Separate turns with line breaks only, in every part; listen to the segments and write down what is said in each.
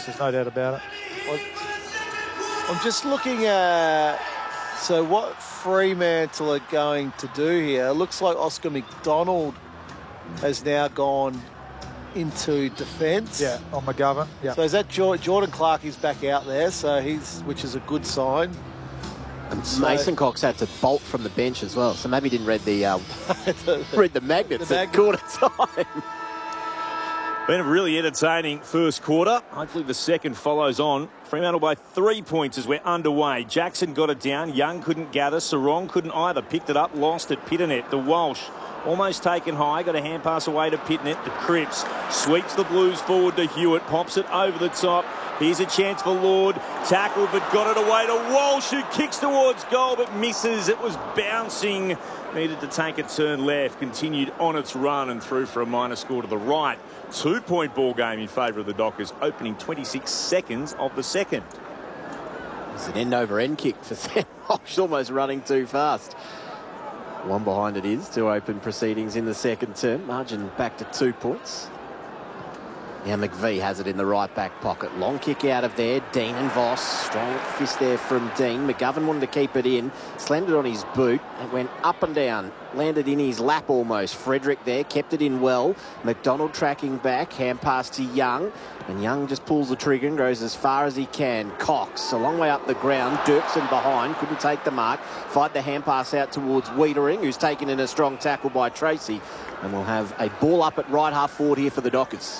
points. There's no doubt about it.
Well, I'm just looking at what Fremantle are going to do here. It looks like Oscar McDonald has now gone into defence.
Yeah, on McGovern. Yeah.
So is that Jordan Clark is back out there, which is a good sign.
And Mason Cox had to bolt from the bench as well, so maybe he didn't read the read the magnets at quarter time.
Been a really entertaining first quarter. Hopefully the second follows on. Fremantle by 3 points as we're underway. Jackson got it down. Young couldn't gather. Sarong couldn't either. Picked it up, lost it. Pitternet, the Walsh. Almost taken high. Got a hand pass away to Pitternet. The Cripps sweeps the Blues forward to Hewitt. Pops it over the top. Here's a chance for Lord. Tackled but got it away to Walsh, who kicks towards goal but misses. It was bouncing. Needed to take a turn left. Continued on its run and through for a minor score to the right. 2-point ball game in favour of the Dockers, opening 26 seconds of the second.
It's an end-over-end kick for Sam Walsh, almost running too fast. One behind it is to open proceedings in the second term. Margin back to 2 points. Now McVie has it in the right back pocket. Long kick out of there. Dean and Voss. Strong fist there from Dean. McGovern wanted to keep it in. Slammed it on his boot. It went up and down. Landed in his lap almost. Frederick there. Kept it in well. McDonald tracking back. Hand pass to Young. And Young just pulls the trigger and goes as far as he can. Cox, a long way up the ground. Dirksen behind. Couldn't take the mark. Fired the hand pass out towards Wiedering, who's taken in a strong tackle by Tracy. And we'll have a ball up at right half forward here for the Dockers.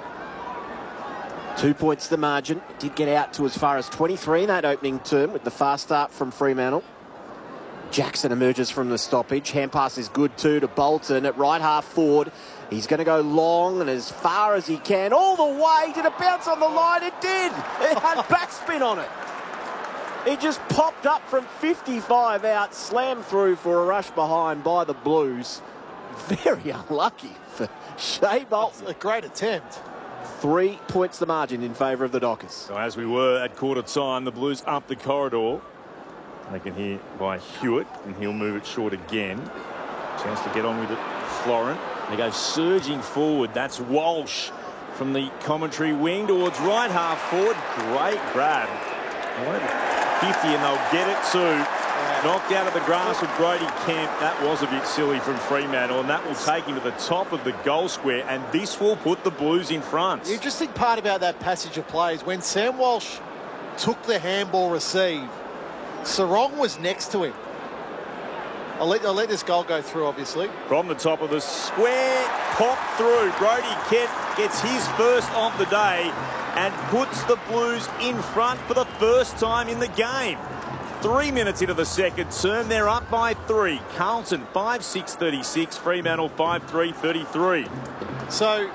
2 points the margin. It did get out to as far as 23 in that opening term with the fast start from Fremantle. Jackson emerges from the stoppage. Hand pass is good too to Bolton at right half forward. He's going to go long and as far as he can. All the way. Did it bounce on the line? It did. It had backspin on it. It just popped up from 55 out. Slammed through for a rush behind by the Blues. Very unlucky for Shea Bolton.
That's a great attempt.
3 points the margin in favour of the Dockers.
So as we were at quarter time, the Blues up the corridor. Taken here by Hewitt, and he'll move it short again. Chance to get on with it, Florent. They go surging forward. That's Walsh from the commentary wing towards right half forward. Great grab. 50 and they'll get it too. Knocked out of the grass with Brody Kemp. That was a bit silly from Fremantle, and that will take him to the top of the goal square, and this will put the Blues in front.
The interesting part about that passage of play is when Sam Walsh took the handball receive, Sarong was next to him. I'll let this goal go through, obviously.
From the top of the square, pop through. Brody Kemp gets his first of the day and puts the Blues in front for the first time in the game. 3 minutes into the second term, they're up by 3. Carlton 5-6-36, Fremantle 5-3-33.
So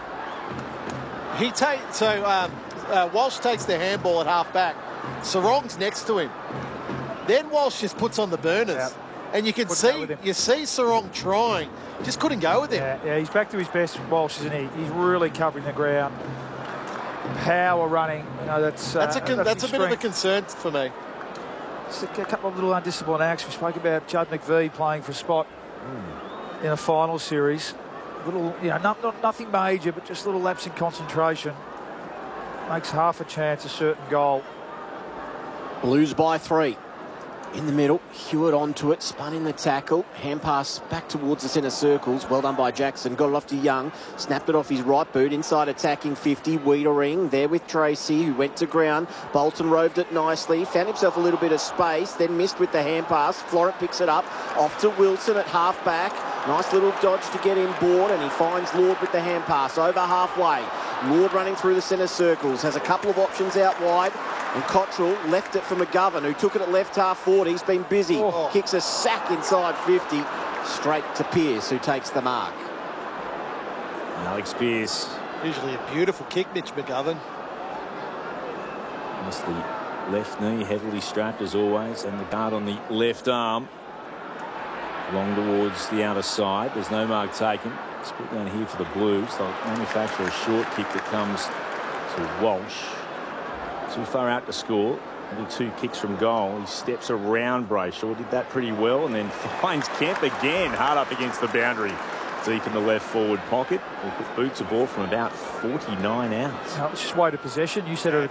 Walsh takes the handball at half back. Sarong's next to him. Then Walsh just puts on the burners. Yep. And you can see Sarong trying. Just couldn't go with him.
Yeah, he's back to his best, Walsh, isn't he? He's really covering the ground. Power running. You know, that's
a bit of a concern for me.
Just a couple of little undisciplined acts. We spoke about Judd McVie playing for a spot in a final series. Little, nothing major, but just a little lapse in concentration. Makes half a chance, a certain goal.
Blues by 3. In the middle, Hewitt onto it, spun in the tackle. Hand pass back towards the centre circles. Well done by Jackson. Got it off to Young. Snapped it off his right boot. Inside attacking 50. Wiedering there with Tracy, who went to ground. Bolton roved it nicely. Found himself a little bit of space. Then missed with the hand pass. Florent picks it up. Off to Wilson at half back. Nice little dodge to get him board. And he finds Lord with the hand pass. Over halfway. Lord running through the centre circles. Has a couple of options out wide. And Cottrell left it for McGovern, who took it at left half forward. He's been busy. Oh. Kicks a sack inside 50. Straight to Pearce, who takes the mark.
Alex Pearce.
Usually a beautiful kick, Mitch McGovern.
That's the left knee, heavily strapped as always, and the guard on the left arm. Long towards the outer side. There's no mark taken. It's put down here for the Blues. They'll manufacture a short kick that comes to Walsh. Too far out to score. Only 2 kicks from goal. He steps around Brayshaw. Did that pretty well and then finds Kemp again hard up against the boundary. Deep in the left forward pocket. He'll put boots a ball from about 49 out.
No, it's just weighted possession. You said it